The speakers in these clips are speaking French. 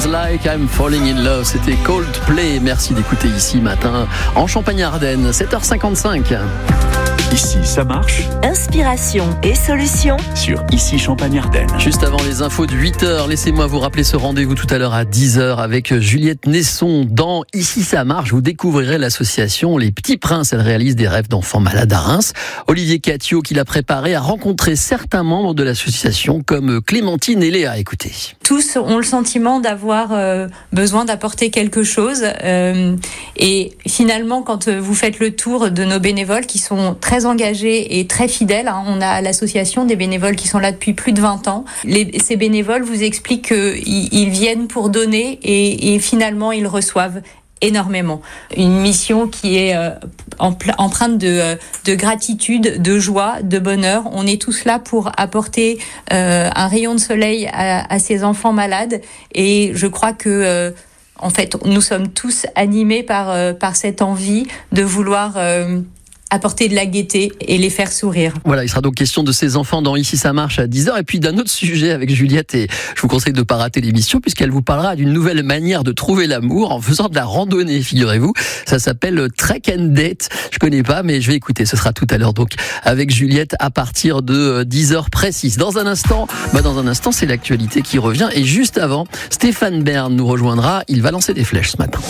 Like I'm Falling in Love. C'était Coldplay. Merci d'écouter Ici Matin en Champagne-Ardenne. 7h55. Ici, ça marche. Inspiration et solutions Sur Ici Champagne-Ardenne. Juste avant les infos de 8h, laissez-moi vous rappeler ce rendez-vous tout à l'heure à 10h avec Juliette Nesson. Dans Ici ça marche, vous découvrirez l'association Les Petits Princes. Elle réalise des rêves d'enfants malades à Reims. Olivier Catio, qui l'a préparé, a rencontré certains membres de l'association comme Clémentine et Léa. Écoutez. Tous ont le sentiment d'avoir besoin d'apporter quelque chose. Et finalement, quand vous faites le tour de nos bénévoles qui sont très engagés et très fidèles, on a à l'association des bénévoles qui sont là depuis plus de 20 ans. Ces bénévoles vous expliquent qu'ils viennent pour donner et finalement ils reçoivent énormément. Une mission qui est empreinte de gratitude, de joie, de bonheur. On est tous là pour apporter un rayon de soleil à ces enfants malades et je crois que en fait, nous sommes tous animés par cette envie de vouloir apporter de la gaieté et les faire sourire. Voilà, il sera donc question de ces enfants dans Ici ça marche à 10h et puis d'un autre sujet avec Juliette, et je vous conseille de ne pas rater l'émission puisqu'elle vous parlera d'une nouvelle manière de trouver l'amour en faisant de la randonnée, figurez-vous. Ça s'appelle Trek and Date. Je connais pas mais je vais écouter, ce sera tout à l'heure donc avec Juliette à partir de 10h précise. Dans un instant, c'est l'actualité qui revient et juste avant, Stéphane Bern nous rejoindra, il va lancer des flèches ce matin.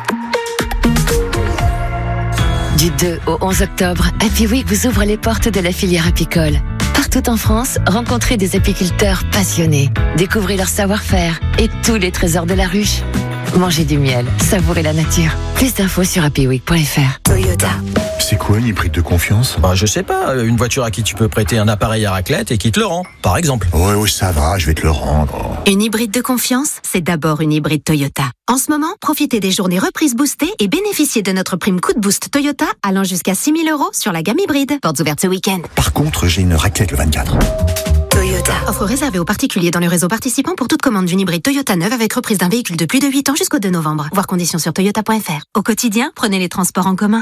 Du 2 au 11 octobre, Happy Week vous ouvre les portes de la filière apicole. Partout en France, rencontrez des apiculteurs passionnés. Découvrez leur savoir-faire et tous les trésors de la ruche. Mangez du miel, savourez la nature. Plus d'infos sur happyweek.fr. Toyota. C'est quoi une hybride de confiance ? Je sais pas, une voiture à qui tu peux prêter un appareil à raclette et qui te le rend, par exemple. Ouais, ça va, je vais te le rendre. Une hybride de confiance, c'est d'abord une hybride Toyota. En ce moment, profitez des journées reprises boostées et bénéficiez de notre prime coup de boost Toyota allant jusqu'à 6 000 € sur la gamme hybride. Portes ouvertes ce week-end. Par contre, j'ai une raclette le 24. Toyota. Offre réservée aux particuliers dans le réseau participant pour toute commande d'une hybride Toyota neuve avec reprise d'un véhicule de plus de 8 ans jusqu'au 2 novembre. Voir conditions sur toyota.fr. Au quotidien, prenez les transports en commun.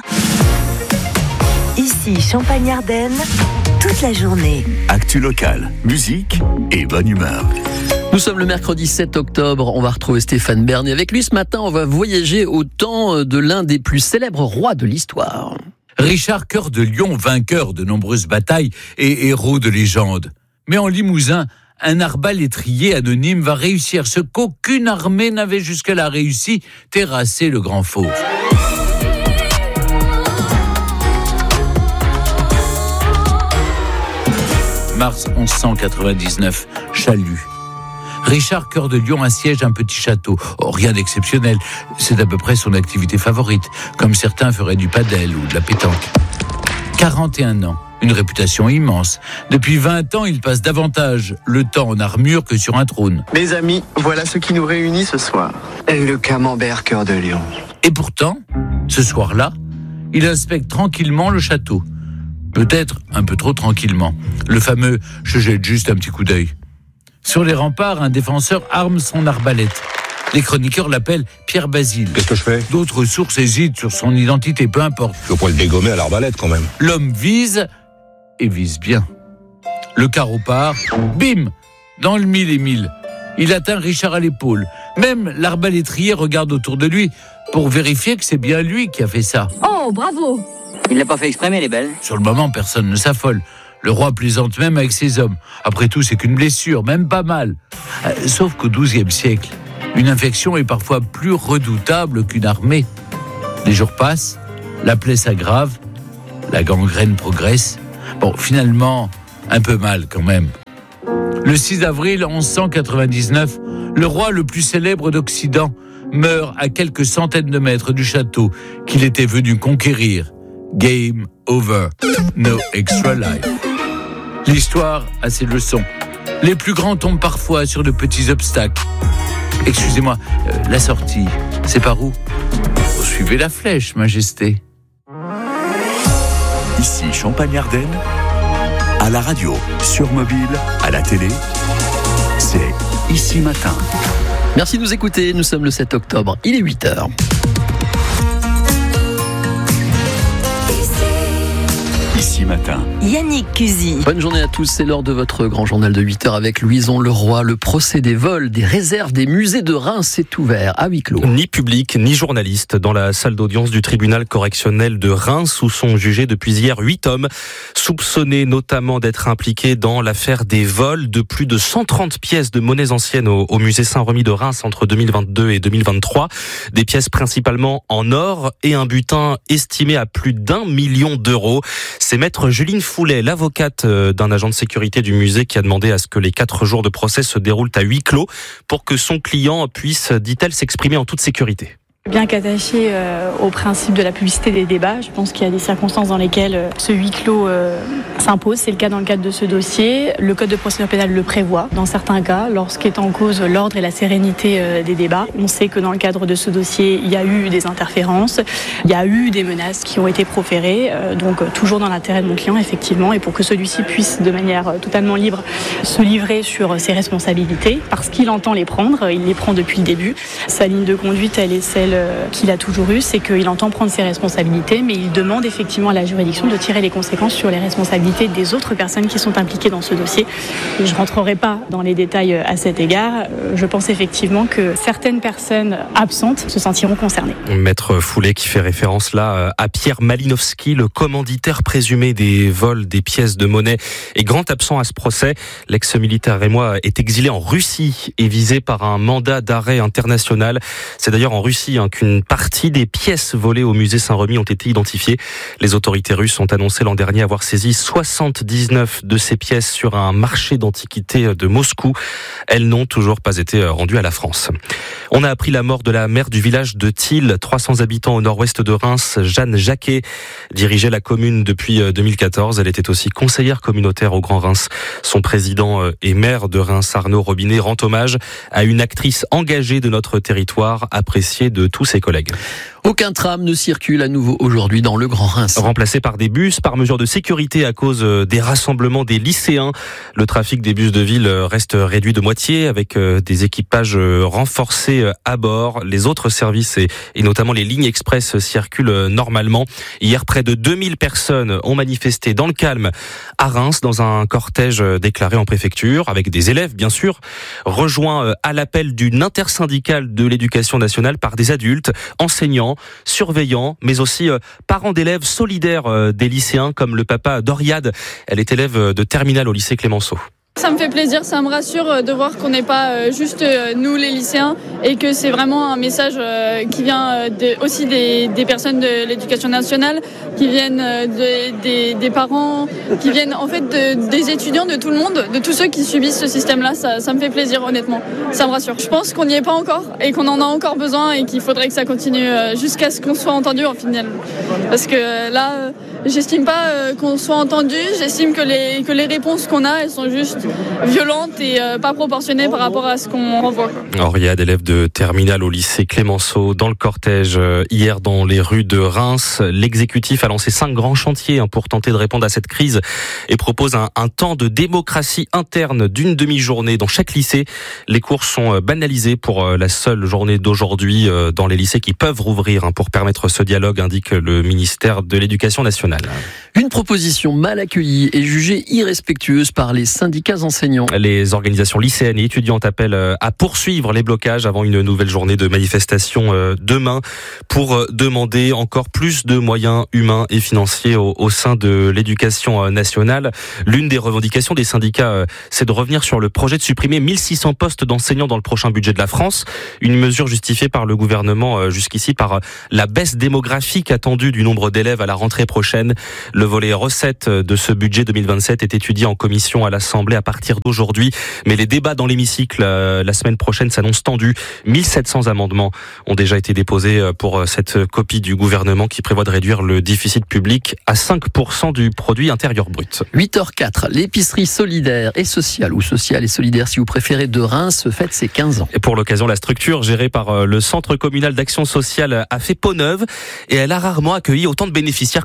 Ici Champagne-Ardenne, toute la journée. Actu locale, musique et bonne humeur. Nous sommes le mercredi 7 octobre, on va retrouver Stéphane Bern et avec lui ce matin on va voyager au temps de l'un des plus célèbres rois de l'histoire. Richard Cœur de Lion, vainqueur de nombreuses batailles et héros de légende. Mais en Limousin, un arbalétrier anonyme va réussir ce qu'aucune armée n'avait jusque-là réussi, terrasser le grand fauve. Mars 1199, Chalut. Richard Cœur de Lion assiège un petit château. Oh, rien d'exceptionnel, c'est à peu près son activité favorite, comme certains feraient du padel ou de la pétanque. 41 ans, une réputation immense. Depuis 20 ans, il passe davantage le temps en armure que sur un trône. Mes amis, voilà ce qui nous réunit ce soir. Le camembert Cœur de Lion. Et pourtant, ce soir-là, il inspecte tranquillement le château. Peut-être un peu trop tranquillement. Le fameux « je jette juste un petit coup d'œil ». Sur les remparts, un défenseur arme son arbalète. Les chroniqueurs l'appellent Pierre Basile. Qu'est-ce que je fais ? D'autres sources hésitent sur son identité, peu importe. Je pourrais le dégommer à l'arbalète quand même. L'homme vise, et vise bien. Le carreau part, bim, dans le mille et mille. Il atteint Richard à l'épaule. Même l'arbalétrier regarde autour de lui pour vérifier que c'est bien lui qui a fait ça. Oh, bravo ! Il l'a pas fait exprès, mais elle est belle. Sur le moment, personne ne s'affole. Le roi plaisante même avec ses hommes. Après tout, c'est qu'une blessure, même pas mal. Sauf qu'au XIIe siècle, une infection est parfois plus redoutable qu'une armée. Les jours passent, la plaie s'aggrave, la gangrène progresse. Bon, finalement, un peu mal quand même. Le 6 avril 1199, le roi le plus célèbre d'Occident meurt à quelques centaines de mètres du château qu'il était venu conquérir. Game over. No extra life. L'histoire a ses leçons. Les plus grands tombent parfois sur de petits obstacles. Excusez-moi, la sortie, c'est par où ? Suivez la flèche, Majesté. Ici Champagne-Ardenne, à la radio, sur mobile, à la télé, c'est Ici Matin. Merci de nous écouter, nous sommes le 7 octobre, il est 8h. Ici Matin. Yannick Cusy. Bonne journée à tous, c'est l'heure de votre grand journal de 8h avec Louison Leroy. Le procès des vols des réserves des musées de Reims est ouvert à huis clos. Ni public, ni journaliste dans la salle d'audience du tribunal correctionnel de Reims où sont jugés depuis hier 8 hommes soupçonnés notamment d'être impliqués dans l'affaire des vols de plus de 130 pièces de monnaies anciennes au musée Saint-Remy de Reims entre 2022 et 2023. Des pièces principalement en or et un butin estimé à plus d'1 million d'euros. C'est maître Juline Foulet, l'avocate d'un agent de sécurité du musée qui a demandé à ce que les 4 jours de procès se déroulent à huis clos pour que son client puisse, dit-elle, s'exprimer en toute sécurité. Bien qu'attaché au principe de la publicité des débats, je pense qu'il y a des circonstances dans lesquelles ce huis clos s'impose. C'est le cas dans le cadre de ce dossier. Le code de procédure pénale le prévoit. Dans certains cas, lorsqu'est en cause l'ordre et la sérénité des débats, on sait que dans le cadre de ce dossier, il y a eu des interférences, il y a eu des menaces qui ont été proférées. Donc toujours dans l'intérêt de mon client, effectivement, et pour que celui-ci puisse de manière totalement libre se livrer sur ses responsabilités, parce qu'il entend les prendre, il les prend depuis le début. Sa ligne de conduite, elle est celle qu'il a toujours eu, c'est qu'il entend prendre ses responsabilités, mais il demande effectivement à la juridiction de tirer les conséquences sur les responsabilités des autres personnes qui sont impliquées dans ce dossier. Et je ne rentrerai pas dans les détails à cet égard. Je pense effectivement que certaines personnes absentes se sentiront concernées. Maître Foulet qui fait référence là à Pierre Malinowski, le commanditaire présumé des vols des pièces de monnaie et grand absent à ce procès. L'ex-militaire rémois est exilé en Russie et visé par un mandat d'arrêt international. C'est d'ailleurs en Russie qu'une partie des pièces volées au musée Saint-Remy ont été identifiées. Les autorités russes ont annoncé l'an dernier avoir saisi 79 de ces pièces sur un marché d'antiquités de Moscou. Elles n'ont toujours pas été rendues à la France. On a appris la mort de la maire du village de Thil, 300 habitants au nord-ouest de Reims. Jeanne Jacquet dirigeait la commune depuis 2014. Elle était aussi conseillère communautaire au Grand Reims. Son président et maire de Reims, Arnaud Robinet, rend hommage à une actrice engagée de notre territoire, appréciée de tous ses collègues. Aucun tram ne circule à nouveau aujourd'hui dans le Grand Reims. Remplacé par des bus, par mesure de sécurité à cause des rassemblements des lycéens. Le trafic des bus de ville reste réduit de moitié avec des équipages renforcés à bord. Les autres services et notamment les lignes express circulent normalement. Hier, près de 2000 personnes ont manifesté dans le calme à Reims dans un cortège déclaré en préfecture avec des élèves bien sûr, rejoints à l'appel d'une intersyndicale de l'éducation nationale par des adultes, enseignants, surveillants, mais aussi parents d'élèves solidaires des lycéens comme le papa d'Oriade. Elle est élève de terminale au lycée Clémenceau. Ça me fait plaisir, ça me rassure de voir qu'on n'est pas juste nous les lycéens et que c'est vraiment un message qui vient aussi des personnes de l'éducation nationale, qui viennent des parents, qui viennent en fait des étudiants, de tout le monde, de tous ceux qui subissent ce système-là. Ça me fait plaisir honnêtement, ça me rassure. Je pense qu'on n'y est pas encore et qu'on en a encore besoin et qu'il faudrait que ça continue jusqu'à ce qu'on soit entendu en final. Parce que là, j'estime pas qu'on soit entendu, j'estime que les réponses qu'on a, elles sont juste violente et pas proportionnée par rapport à ce qu'on renvoie. Oriade, élève de terminale au lycée Clémenceau, dans le cortège hier dans les rues de Reims. L'exécutif a lancé 5 grands chantiers pour tenter de répondre à cette crise et propose un temps de démocratie interne d'une demi-journée dans chaque lycée. Les cours sont banalisés pour la seule journée d'aujourd'hui dans les lycées qui peuvent rouvrir pour permettre ce dialogue, indique le ministère de l'Éducation nationale. Une proposition mal accueillie et jugée irrespectueuse par les syndicats enseignants. Les organisations lycéennes et étudiantes appellent à poursuivre les blocages avant une nouvelle journée de manifestation demain pour demander encore plus de moyens humains et financiers au sein de l'éducation nationale. L'une des revendications des syndicats, c'est de revenir sur le projet de supprimer 1600 postes d'enseignants dans le prochain budget de la France. Une mesure justifiée par le gouvernement jusqu'ici par la baisse démographique attendue du nombre d'élèves à la rentrée prochaine. Le volet recettes de ce budget 2027 est étudié en commission à l'Assemblée à partir d'aujourd'hui. Mais les débats dans l'hémicycle la semaine prochaine s'annoncent tendus. 1700 amendements ont déjà été déposés pour cette copie du gouvernement qui prévoit de réduire le déficit public à 5% du produit intérieur brut. 8h04, l'épicerie solidaire et sociale, ou sociale et solidaire si vous préférez, de Reims fête ses 15 ans. Et pour l'occasion, la structure gérée par le Centre communal d'action sociale a fait peau neuve et elle a rarement accueilli autant de bénéficiaires qu'en ce moment.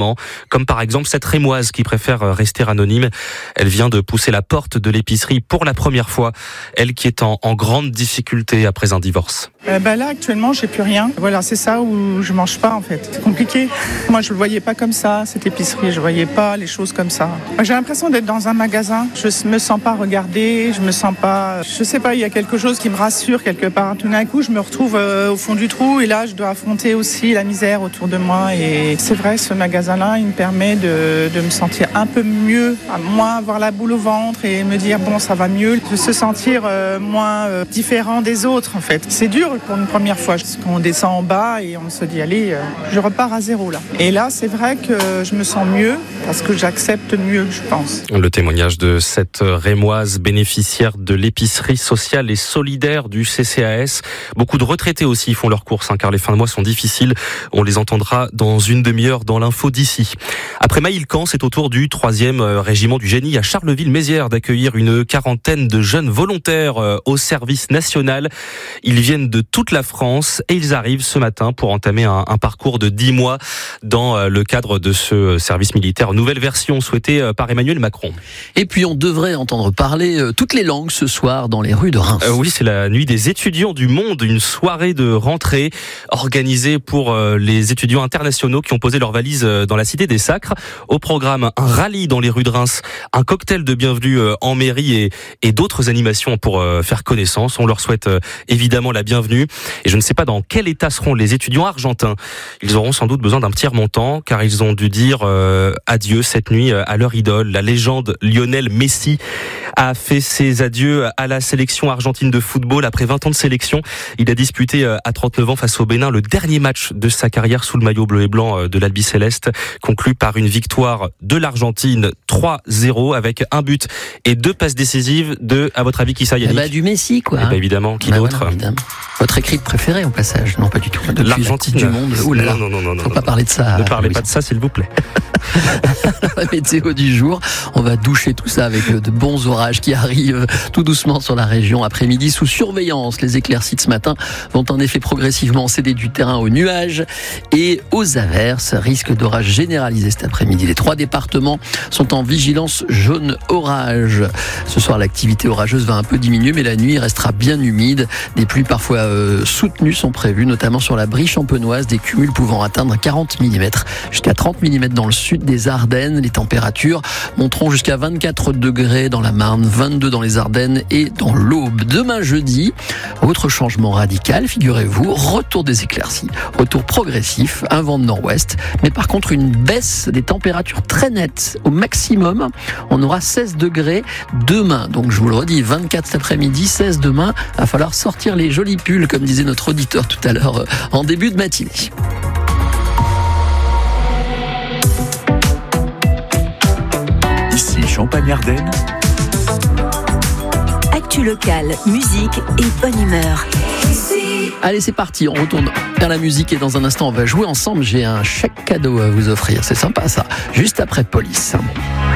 moment, comme par exemple cette Rémoise qui préfère rester anonyme. Elle vient de pousser la porte de l'épicerie pour la première fois, elle qui est en grande difficulté après un divorce. Là actuellement j'ai plus rien. Voilà, c'est ça où je mange pas en fait. C'est compliqué. Moi je le voyais pas comme ça, cette épicerie, je voyais pas les choses comme ça. J'ai l'impression d'être dans un magasin. Je me sens pas regardée, je me sens pas, je sais pas, il y a quelque chose qui me rassure quelque part. Tout d'un coup je me retrouve au fond du trou et là je dois affronter aussi la misère autour de moi. Et c'est vrai, ce magasin-là, il me permet de me sentir un peu mieux, à moins avoir la boule au ventre et me dire bon ça va mieux, de se sentir moins différent des autres en fait. C'est dur pour une première fois, parce qu'on descend en bas et on se dit allez, je repars à zéro là. Et là c'est vrai que je me sens mieux parce que j'accepte mieux, je pense. Le témoignage de cette Rémoise bénéficiaire de l'épicerie sociale et solidaire du CCAS. Beaucoup de retraités aussi font leurs courses, car les fins de mois sont difficiles. On les entendra dans une demi-heure dans l'info d'ici. Après Maïlcan, c'est au tour du 3e régiment du génie à Charleville-Mézières d'accueillir une quarantaine de jeunes volontaires au service national. Ils viennent de toute la France et ils arrivent ce matin pour entamer un parcours de 10 mois dans le cadre de ce service militaire. Nouvelle version souhaitée par Emmanuel Macron. Et puis on devrait entendre parler toutes les langues ce soir dans les rues de Reims. Oui, c'est la nuit des étudiants du monde, une soirée de rentrée organisée pour les étudiants internationaux qui ont posé leurs valises dans la cité des Sacres. Au programme, un rallye dans les rues de Reims, un cocktail de bienvenue en mairie et d'autres animations pour faire connaissance. On leur souhaite évidemment la bienvenue. Et je ne sais pas dans quel état seront les étudiants argentins. Ils auront sans doute besoin d'un petit remontant car ils ont dû dire adieu cette nuit à leur idole. La légende Lionel Messi a fait ses adieux à la sélection argentine de football après 20 ans de sélection. Il a disputé à 39 ans face au Bénin le dernier match de sa carrière sous le maillot bleu et blanc de l'Albi Céleste, conclu par une victoire de l'Argentine 3-0 avec un but et 2 passes décisives de, à votre avis, qui ça, Yannick ? Du Messi, quoi. Évidemment, qui d'autre ? Voilà, évidemment. Votre équipe préférée, au passage ? Non, pas du tout. Depuis l'Argentine du monde. Ouh là là. Non. Faut pas parler de ça. Ne parlez pas de ça, s'il vous plaît. La météo du jour, on va doucher tout ça avec de bons orages qui arrivent tout doucement sur la région. Après-midi sous surveillance, les éclaircies de ce matin vont en effet progressivement céder du terrain aux nuages et aux averses. Risque d'orage généralisé cet après-midi. Les 3 départements sont en vigilance jaune orage. Ce soir, l'activité orageuse va un peu diminuer, mais la nuit restera bien humide. Des pluies parfois soutenues sont prévues, notamment sur la Brie champenoise, des cumuls pouvant atteindre 40 mm jusqu'à 30 mm dans le sud des Ardennes. Les températures monteront jusqu'à 24 degrés dans la Marne, 22 dans les Ardennes et dans l'Aube. Demain jeudi, autre changement radical, figurez-vous, retour des éclaircies, retour progressif, un vent de nord-ouest, mais par contre une baisse des températures très nette. Au maximum, on aura 16 degrés demain. Donc je vous le redis, 24 cet après-midi, 16 demain. Il va falloir sortir les jolis pulls, comme disait notre auditeur tout à l'heure en début de matinée. Ici Champagne-Ardenne. Actu locale, musique et bonne humeur. Allez, c'est parti, on retourne vers la musique et dans un instant on va jouer ensemble. J'ai un chèque cadeau à vous offrir, c'est sympa ça. Juste après Police.